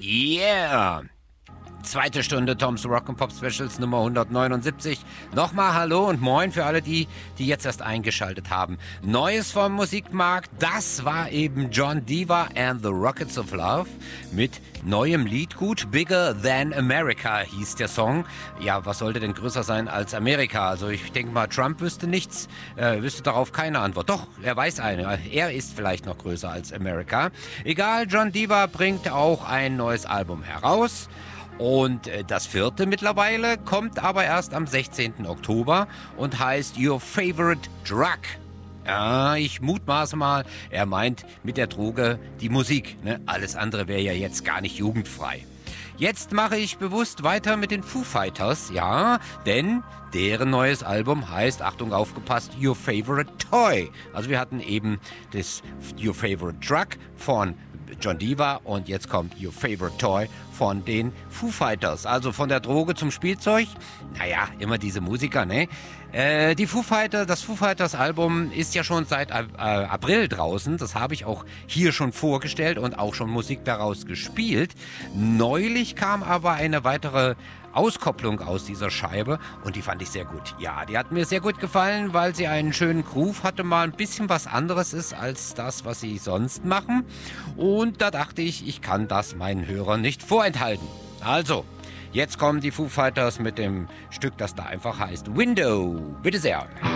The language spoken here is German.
Yeah! Zweite Stunde Toms Rock and Pop Specials Nummer 179. Nochmal Hallo und Moin für alle die jetzt erst eingeschaltet haben. Neues vom Musikmarkt, das war eben John Diva and the Rockets of Love mit neuem Liedgut. Bigger Than America hieß der Song. Ja, was sollte denn größer sein als Amerika? Also ich denke mal, Trump wüsste nichts, wüsste darauf keine Antwort. Doch, er weiß eine. Er ist vielleicht noch größer als Amerika. Egal, John Diva bringt auch ein neues Album heraus. Und das vierte mittlerweile kommt aber erst am 16. Oktober und heißt Your Favorite Drug. Ja, ich mutmaße mal, er meint mit der Droge die Musik. Ne? Alles andere wäre ja jetzt gar nicht jugendfrei. Jetzt mache ich bewusst weiter mit den Foo Fighters, ja, denn deren neues Album heißt, Achtung, aufgepasst, Your Favorite Toy. Also wir hatten eben das Your Favorite Drug von John Diva und jetzt kommt Your Favorite Toy von den Foo Fighters. Also von der Droge zum Spielzeug. Naja, immer diese Musiker, ne? Das Foo Fighters Album ist ja schon seit April draußen. Das habe ich auch hier schon vorgestellt und auch schon Musik daraus gespielt. Neulich kam aber eine weitere Auskopplung aus dieser Scheibe und die fand ich sehr gut. Ja, die hat mir sehr gut gefallen, weil sie einen schönen Groove hatte, mal ein bisschen was anderes ist als das, was sie sonst machen. Und da dachte ich, ich kann das meinen Hörern nicht vorenthalten. Also, jetzt kommen die Foo Fighters mit dem Stück, das da einfach heißt Window. Bitte sehr.